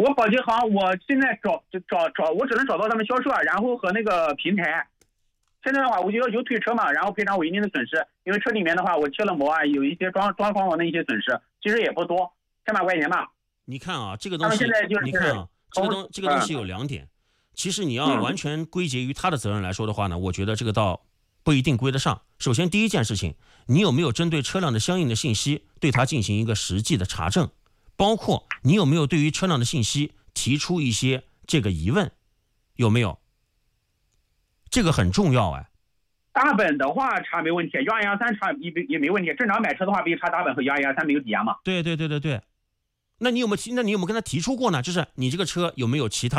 我保洁行，我现在找，我只能找到他们销售啊，然后和那个平台。现在的话，我就要求退车嘛，然后赔偿我一定的损失，因为车里面的话，我贴了膜啊，有一些装潢的一些损失，其实也不多，1000把块钱吧。 你看啊，这个东西，你看啊，这个东西有2点。其实你要完全归结于他的责任来说的话呢，我觉得这个倒不一定归得上。首先，第一件事情，你有没有针对车辆的相应的信息对它进行一个实际的查证？包括你有没有对于车辆的信息提出一些这个疑问，有没有？这个很重要哎。 大本的话查没问题，幺二三查也没问题。正常买车的话，必须查大本和幺二三没有抵押嘛。 对。那你有没有跟他提出过呢？就是你这个车有没有其他